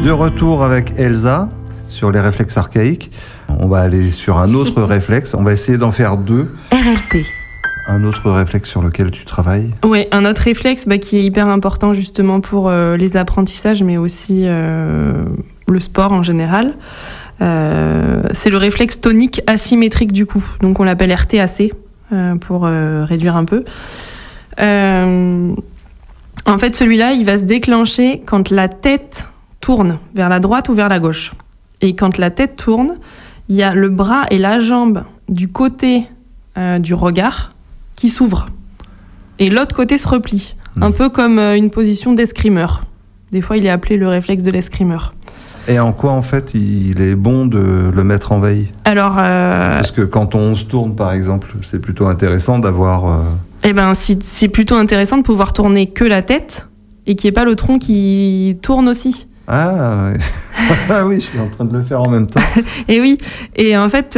De retour avec Elsa sur les réflexes archaïques. On va aller sur un autre réflexe. On va essayer d'en faire 2. RLP. Un autre réflexe sur lequel tu travailles? Oui, un autre réflexe qui est hyper important justement pour les apprentissages, mais aussi le sport en général. C'est le réflexe tonique asymétrique du cou. Donc on l'appelle RTAC pour réduire un peu. En fait, celui-là, il va se déclencher quand la tête tourne vers la droite ou vers la gauche. Et quand la tête tourne, il y a le bras et la jambe du côté du regard qui s'ouvre. Et l'autre côté se replie. Un peu comme une position d'escrimeur. Des fois, il est appelé le réflexe de l'escrimeur. Et en quoi, en fait, il est bon de le mettre en veille? Alors, parce que quand on se tourne, par exemple, c'est plutôt intéressant d'avoir... c'est plutôt intéressant de pouvoir tourner que la tête et qu'il n'y ait pas le tronc qui tourne aussi. Ah, ah oui, je suis en train de le faire en même temps. Et oui, et en fait,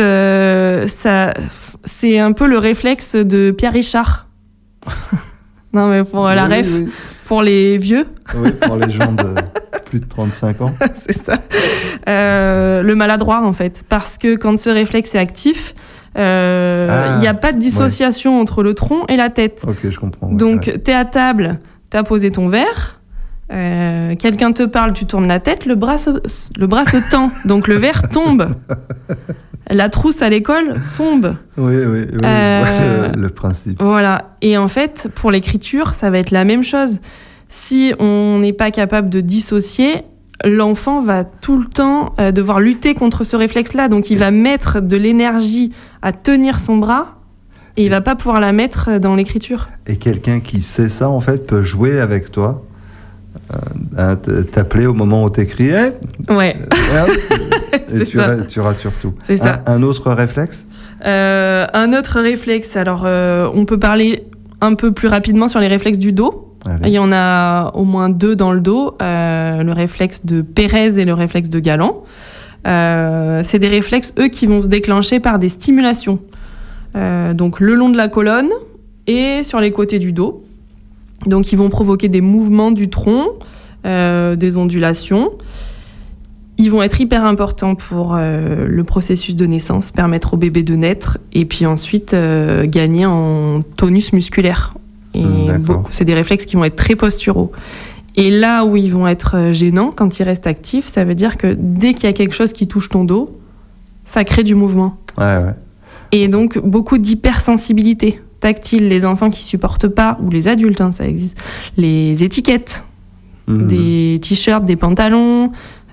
c'est un peu le réflexe de Pierre Richard. Non, mais pour la ref, oui. Pour les vieux. Oui, pour les gens de plus de 35 ans. C'est ça. Le maladroit, en fait. Parce que quand ce réflexe est actif, il n'y a pas de dissociation entre le tronc et la tête. Ok, je comprends. Ouais, donc, t'es à table, t'as posé ton verre, quelqu'un te parle, tu tournes la tête, le bras se tend, donc le verre tombe. La trousse à l'école tombe. Oui, le principe. Voilà. Et en fait, pour l'écriture, ça va être la même chose. Si on n'est pas capable de dissocier, l'enfant va tout le temps devoir lutter contre ce réflexe-là. Donc, il va mettre de l'énergie à tenir son bras et il va pas pouvoir la mettre dans l'écriture. Et quelqu'un qui sait ça, en fait, peut jouer avec toi, t'appeler au moment où t'écris. Ouais. Et tu ratures tout. C'est ça. Un autre réflexe? Un autre réflexe. Alors, on peut parler un peu plus rapidement sur les réflexes du dos. Allez. Il y en a au moins 2 dans le dos. Le réflexe de Pérez et le réflexe de Galland. C'est des réflexes, eux, qui vont se déclencher par des stimulations. Donc, le long de la colonne et sur les côtés du dos. Donc, ils vont provoquer des mouvements du tronc, des ondulations. Ils vont être hyper importants pour le processus de naissance, permettre au bébé de naître et puis ensuite gagner en tonus musculaire. Et c'est des réflexes qui vont être très posturaux. Et là où ils vont être gênants, quand ils restent actifs, ça veut dire que dès qu'il y a quelque chose qui touche ton dos, ça crée du mouvement. Ouais. Et donc, beaucoup d'hypersensibilité tactile. Les enfants qui supportent pas, ou les adultes, ça existe, les étiquettes, des t-shirts, des pantalons,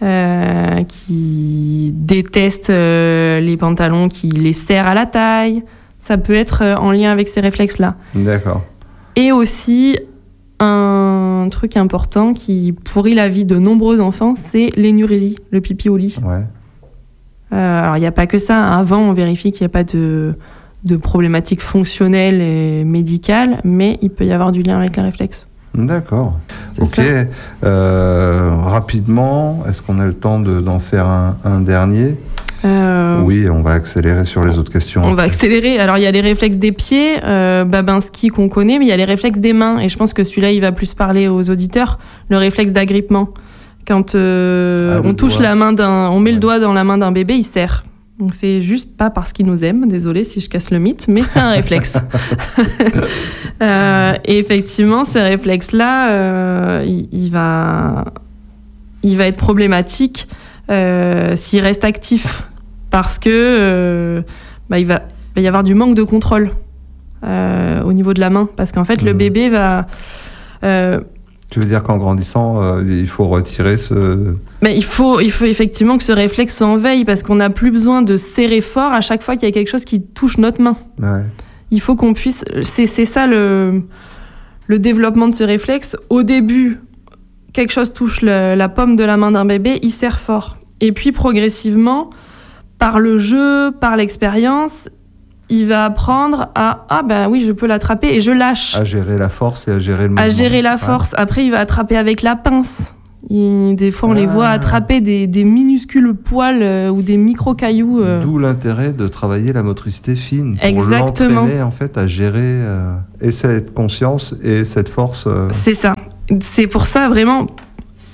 qui détestent les pantalons qui les serrent à la taille. Ça peut être en lien avec ces réflexes-là. D'accord. Et aussi, un truc important qui pourrit la vie de nombreux enfants, c'est l'énurésie, le pipi au lit. Ouais. Alors, il n'y a pas que ça. Avant, on vérifie qu'il n'y a pas de problématiques fonctionnelles et médicales, mais il peut y avoir du lien avec les réflexes. D'accord. Ok. Rapidement, est-ce qu'on a le temps d'en faire un dernier? Oui, on va accélérer sur les autres questions. On va accélérer. Alors, il y a les réflexes des pieds, Babinski qu'on connaît, mais il y a les réflexes des mains. Et je pense que celui-là, il va plus parler aux auditeurs. Le réflexe d'agrippement. Quand on touche la main on met le doigt dans la main d'un bébé, il serre. Donc, c'est juste pas parce qu'il nous aime. Désolée si je casse le mythe, mais c'est un réflexe. Et effectivement, ce réflexe-là, il va être problématique s'il reste actif. Parce que il va y avoir du manque de contrôle au niveau de la main. Parce qu'en fait, le bébé va... Tu veux dire qu'en grandissant, il faut retirer ce... Mais il faut effectivement que ce réflexe soit en veille, parce qu'on n'a plus besoin de serrer fort à chaque fois qu'il y a quelque chose qui touche notre main. Ouais. Il faut qu'on puisse... C'est ça le développement de ce réflexe. Au début, quelque chose touche la paume de la main d'un bébé, il serre fort. Et puis progressivement, par le jeu, par l'expérience, il va apprendre à oui, je peux l'attraper et je lâche. À gérer la force et à gérer le mouvement. À gérer la force. Après, il va attraper avec la pince. Des fois, on les voit attraper des minuscules poils ou des micro-cailloux. D'où l'intérêt de travailler la motricité fine. Exactement. Pour l'entraîner, en fait, à gérer et cette conscience et cette force. C'est ça. C'est pour ça, vraiment,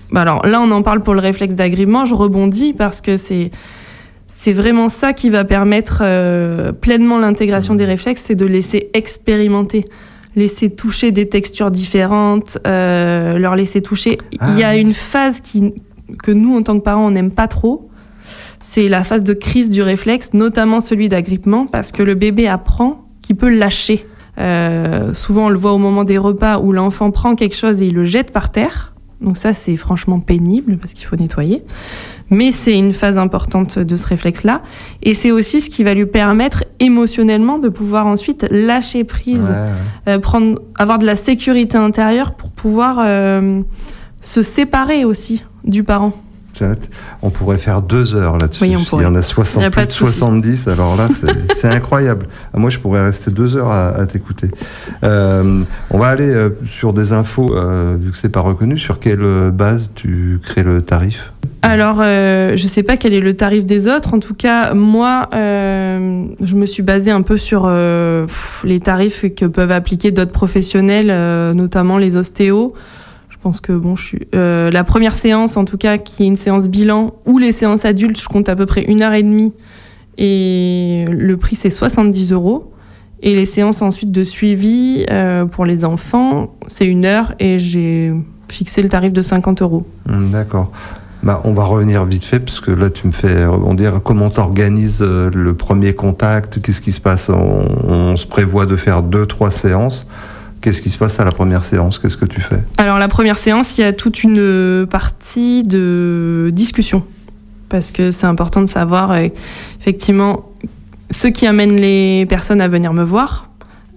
Alors là, on en parle pour le réflexe d'agrippement. Je rebondis parce que c'est vraiment ça qui va permettre pleinement l'intégration des réflexes, c'est de laisser expérimenter, laisser toucher des textures différentes, leur laisser toucher. Il y a une phase que nous, en tant que parents, on n'aime pas trop. C'est la phase de crise du réflexe, notamment celui d'agrippement, parce que le bébé apprend qu'il peut lâcher. Souvent, on le voit au moment des repas où l'enfant prend quelque chose et il le jette par terre. Donc ça, c'est franchement pénible parce qu'il faut nettoyer. Mais c'est une phase importante de ce réflexe-là. Et c'est aussi ce qui va lui permettre émotionnellement de pouvoir ensuite lâcher prise, avoir de la sécurité intérieure pour pouvoir se séparer aussi du parent. On pourrait faire 2 heures là-dessus. Oui, on pourrait. Il y en a 60, plus de 70, alors là, c'est incroyable. Moi, je pourrais rester 2 heures à t'écouter. On va aller sur des infos, vu que c'est pas reconnu. Sur quelle base tu crées le tarif ? Alors, je sais pas quel est le tarif des autres. En tout cas, moi, je me suis basée un peu sur les tarifs que peuvent appliquer d'autres professionnels, notamment les ostéos. Je pense que la première séance, en tout cas, qui est une séance bilan, ou les séances adultes, je compte à peu près 1h30. Et le prix, c'est 70 €. Et les séances ensuite de suivi pour les enfants, c'est 1 heure et j'ai fixé le tarif de 50 €. D'accord. On va revenir vite fait, parce que là, tu me fais rebondir. Comment tu organises le premier contact ? Qu'est-ce qui se passe ? On se prévoit de faire 2-3 séances. Qu'est-ce qui se passe à la première séance ? Qu'est-ce que tu fais ? Alors, la première séance, il y a toute une partie de discussion. Parce que c'est important de savoir, effectivement, ce qui amène les personnes à venir me voir.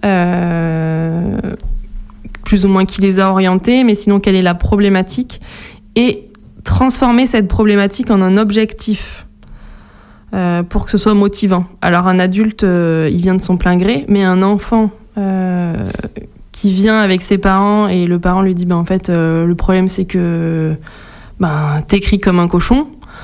Plus ou moins qui les a orientées, mais sinon, quelle est la problématique ? Et transformer cette problématique en un objectif pour que ce soit motivant. Alors, un adulte, il vient de son plein gré, mais un enfant... qui vient avec ses parents et le parent lui dit en fait le problème c'est que t'écris comme un cochon,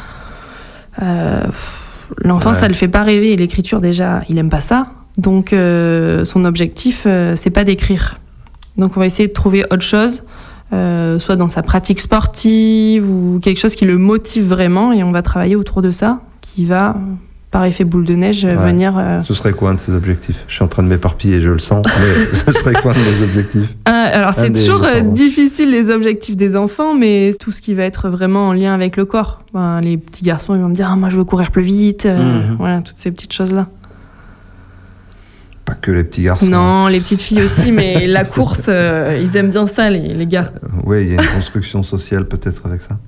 l'enfant ça le fait pas rêver, et l'écriture déjà il aime pas ça, donc son objectif c'est pas d'écrire, donc on va essayer de trouver autre chose, soit dans sa pratique sportive ou quelque chose qui le motive vraiment, et on va travailler autour de ça qui va par effet boule de neige, venir... Ce serait quoi un de ces objectifs ? Je suis en train de m'éparpiller, je le sens, mais ce serait quoi un de nos objectifs ? Alors, c'est toujours difficile, les objectifs des enfants, mais tout ce qui va être vraiment en lien avec le corps. Les petits garçons, ils vont me dire « moi, je veux courir plus vite », voilà, toutes ces petites choses-là. Pas que les petits garçons. Non, les petites filles aussi, mais la course, ils aiment bien ça, les gars. Oui, il y a une construction sociale peut-être avec ça.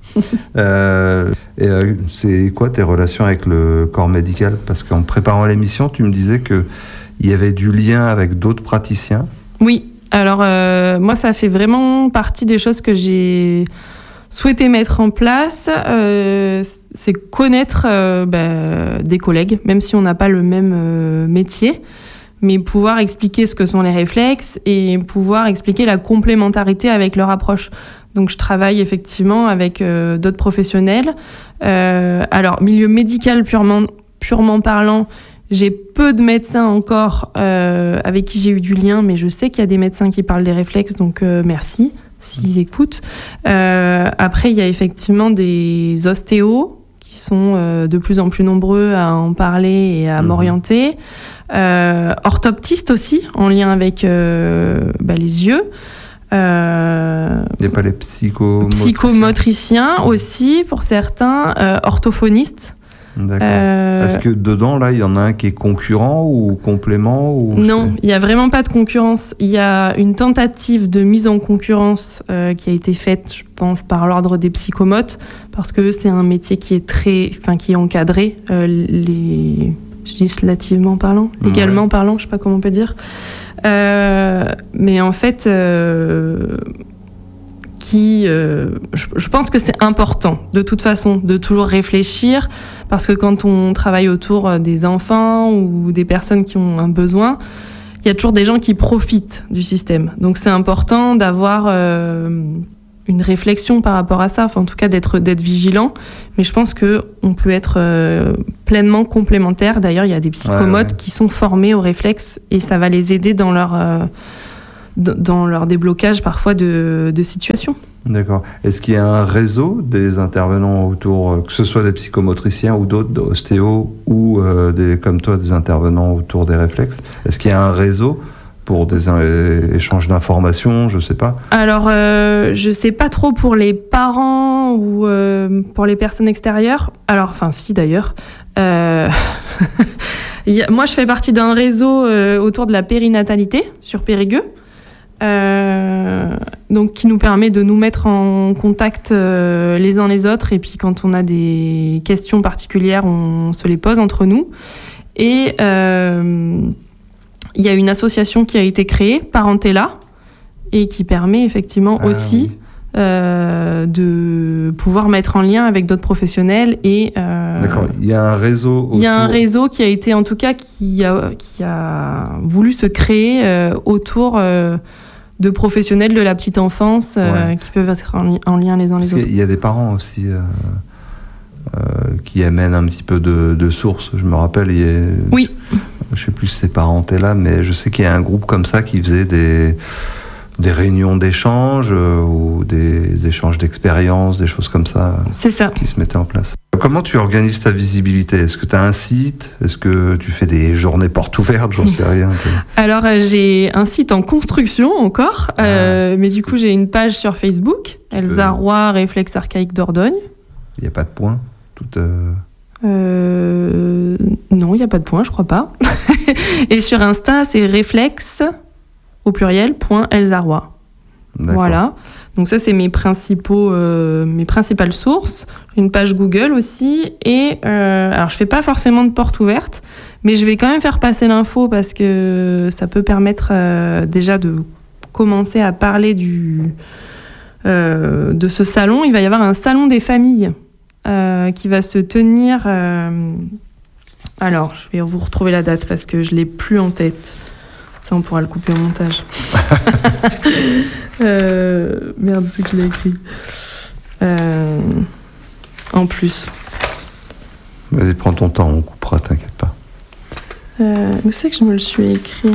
C'est quoi tes relations avec le corps médical ? Parce qu'en préparant l'émission, tu me disais qu'il y avait du lien avec d'autres praticiens. Oui, alors moi, ça fait vraiment partie des choses que j'ai souhaité mettre en place. C'est connaître des collègues, même si on n'a pas le même métier. Mais pouvoir expliquer ce que sont les réflexes et pouvoir expliquer la complémentarité avec leur approche. Donc je travaille effectivement avec d'autres professionnels. Alors, milieu médical purement parlant, j'ai peu de médecins encore avec qui j'ai eu du lien, mais je sais qu'il y a des médecins qui parlent des réflexes, donc merci s'ils écoutent. Après, il y a effectivement des ostéos qui sont de plus en plus nombreux à en parler et à m'orienter. Orthoptistes aussi, en lien avec les yeux. Il n'y a pas les psychomotriciens aussi, pour certains. Orthophonistes. D'accord. Est-ce que dedans, là, il y en a un qui est concurrent ou complément Non, il n'y a vraiment pas de concurrence. Il y a une tentative de mise en concurrence qui a été faite, je pense, par l'ordre des psychomotes, parce que c'est un métier qui est qui est encadré, législativement parlant, légalement parlant, je ne sais pas comment on peut dire. Mais en fait, je pense que c'est important, de toute façon, de toujours réfléchir, parce que quand on travaille autour des enfants ou des personnes qui ont un besoin, il y a toujours des gens qui profitent du système. Donc c'est important d'avoir une réflexion par rapport à ça, enfin, en tout cas d'être vigilant, mais je pense qu'on peut être pleinement complémentaire. D'ailleurs, il y a des psychomotes qui sont formés au réflexe et ça va les aider dans leur déblocage parfois de situations. D'accord. Est-ce qu'il y a un réseau des intervenants autour, que ce soit des psychomotriciens ou d'autres, ostéos, ou comme toi, des intervenants autour des réflexes? Est-ce qu'il y a un réseau pour des échanges d'informations, je sais pas? Alors, je sais pas trop pour les parents ou pour les personnes extérieures. Alors, enfin, si d'ailleurs. Moi, je fais partie d'un réseau autour de la périnatalité sur Périgueux. Donc qui nous permet de nous mettre en contact les uns les autres, et puis quand on a des questions particulières, on se les pose entre nous. Et il y a une association qui a été créée, Parentella, et qui permet effectivement aussi de pouvoir mettre en lien avec d'autres professionnels. Et d'accord, il y a un réseau autour... Il y a un réseau qui a été, en tout cas, qui a voulu se créer autour de professionnels de la petite enfance qui peuvent être en lien les uns les autres. Il y a des parents aussi qui amènent un petit peu de sources. Je me rappelle, oui. Je sais plus si c'est Parentella, mais je sais qu'il y a un groupe comme ça qui faisait des réunions d'échange ou des échanges d'expériences, des choses comme ça. C'est ça. Qui se mettaient en place. Comment tu organises ta visibilité? Est-ce que tu as un site? Est-ce que tu fais des journées portes ouvertes? J'en sais rien. Alors, j'ai un site en construction encore, mais du coup, j'ai une page sur Facebook, Elsa Roy, Réflexe Archaïque Dordogne. Il n'y a pas de point? Non, il n'y a pas de point, je crois pas. Et sur Insta, c'est réflexe, au pluriel, .Elsa Roy. Voilà. Donc ça, c'est mes principales sources. J'ai une page Google aussi. Et alors, je fais pas forcément de porte ouverte, mais je vais quand même faire passer l'info parce que ça peut permettre déjà de commencer à parler de ce salon. Il va y avoir un salon des familles qui va se tenir... alors, je vais vous retrouver la date parce que je l'ai plus en tête. Ça, on pourra le couper au montage. Merde, c'est que je l'ai écrit. En plus. Vas-y, prends ton temps, on coupera, t'inquiète pas. Où c'est que je me le suis écrit?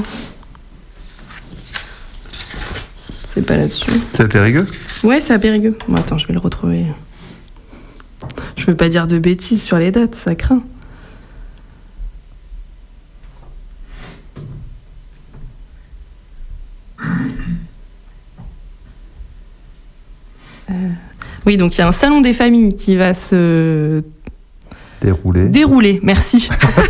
C'est pas là-dessus. C'est à Périgueux? Ouais, c'est à Périgueux. Bon, attends, je vais le retrouver. Je veux pas dire de bêtises sur les dates, ça craint. Oui, donc il y a un salon des familles qui va se dérouler, merci.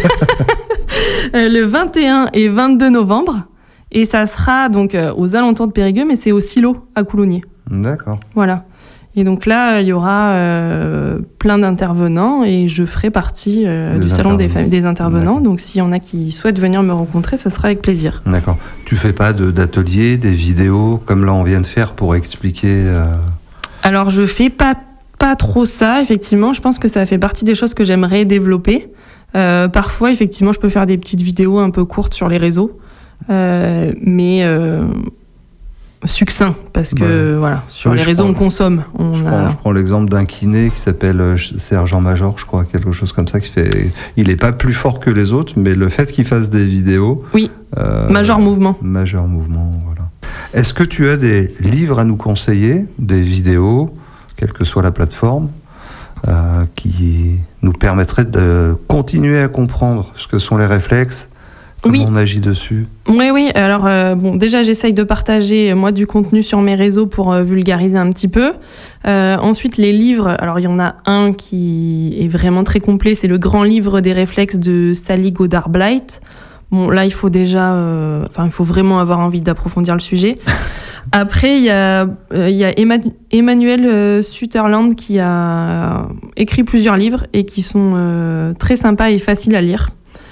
Le 21 et 22 novembre. Et ça sera donc aux alentours de Périgueux, mais c'est au Silo, à Coulommiers. D'accord. Voilà. Et donc là, il y aura plein d'intervenants et je ferai partie du salon des intervenants. Donc s'il y en a qui souhaitent venir me rencontrer, ça sera avec plaisir. D'accord. Tu fais pas d'ateliers, des vidéos, comme là on vient de faire, pour expliquer... Alors, je fais pas trop ça, effectivement. Je pense que ça fait partie des choses que j'aimerais développer. Parfois, effectivement, je peux faire des petites vidéos un peu courtes sur les réseaux, mais succinct, parce que voilà, sur les réseaux, on consomme. Je prends l'exemple d'un kiné qui s'appelle Sergent Major, je crois, quelque chose comme ça, il n'est pas plus fort que les autres, mais le fait qu'il fasse des vidéos... Oui, Major Mouvement. Major Mouvement, voilà. Est-ce que tu as des livres à nous conseiller, des vidéos, quelle que soit la plateforme, qui nous permettraient de continuer à comprendre ce que sont les réflexes, comment on agit dessus? Oui. Alors, déjà, j'essaye de partager, moi, du contenu sur mes réseaux pour vulgariser un petit peu. Ensuite, les livres. Alors, il y en a un qui est vraiment très complet. C'est le grand livre des réflexes de Sally Goddard-Blight. Bon, là, il faut vraiment avoir envie d'approfondir le sujet. Après, il y a Emmanuel Sutherland qui a écrit plusieurs livres et qui sont très sympas et faciles à lire.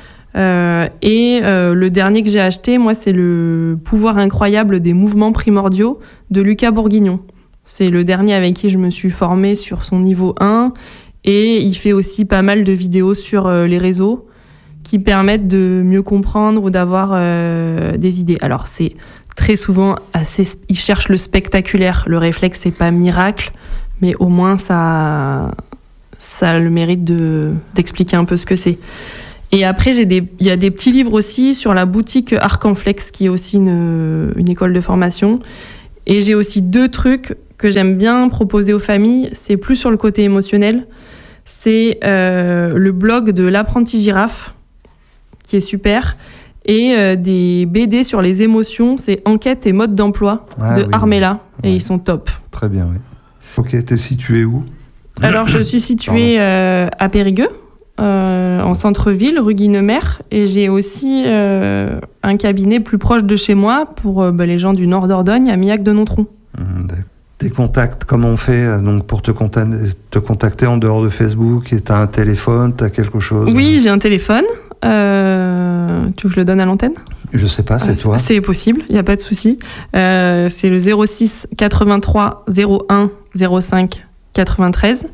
Le dernier que j'ai acheté, moi, c'est Le pouvoir incroyable des mouvements primordiaux de Lucas Bourguignon. C'est le dernier avec qui je me suis formée sur son niveau 1 et il fait aussi pas mal de vidéos sur les réseaux qui permettent de mieux comprendre ou d'avoir des idées. Alors, c'est très souvent il cherche le spectaculaire. Le réflexe, c'est pas miracle, mais au moins, ça a le mérite d'expliquer un peu ce que c'est. Et après, il y a des petits livres aussi sur la boutique Arcanflex, qui est aussi une école de formation. Et j'ai aussi 2 trucs que j'aime bien proposer aux familles, c'est plus sur le côté émotionnel. C'est le blog de l'apprenti girafe, qui est super, et des BD sur les émotions, c'est Enquête et mode d'emploi de Armella, et ils sont top. Très bien, oui. Ok, t'es situé où ? Alors, je suis située à Périgueux, en centre-ville, rue Guinemer, et j'ai aussi un cabinet plus proche de chez moi pour les gens du nord d'Ordogne, à Millac-de-Nontron. Tes contacts, comment on fait donc, pour te contacter en dehors de Facebook ? T'as un téléphone, t'as quelque chose ? Oui, j'ai un téléphone. Tu veux que je le donne à l'antenne ? Je sais pas, c'est toi. C'est possible, il n'y a pas de souci. C'est le 06 83 01 05 93.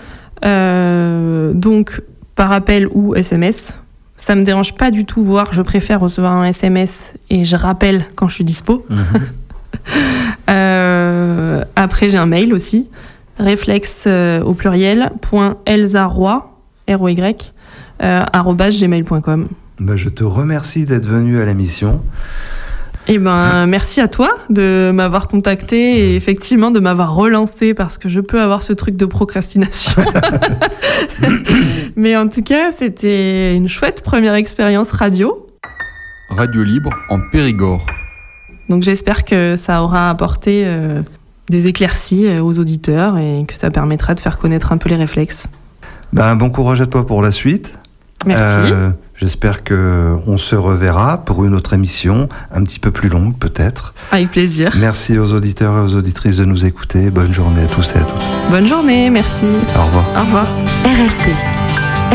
Donc, par appel ou SMS. Ça me dérange pas du tout, voire je préfère recevoir un SMS et je rappelle quand je suis dispo. Après, j'ai un mail aussi, réflexe au pluriel, .elsaroy, R-O-Y, @gmail.com. Je te remercie d'être venu à l'émission. Merci à toi de m'avoir contacté et effectivement de m'avoir relancé parce que je peux avoir ce truc de procrastination. Mais en tout cas, c'était une chouette première expérience radio. Radio libre en Périgord. Donc j'espère que ça aura apporté des éclaircies aux auditeurs et que ça permettra de faire connaître un peu les réflexes. Bon courage à toi pour la suite. Merci. J'espère qu'on se reverra pour une autre émission, un petit peu plus longue peut-être. Avec plaisir. Merci aux auditeurs et aux auditrices de nous écouter. Bonne journée à tous et à toutes. Bonne journée, merci. Au revoir. Au revoir. RLP.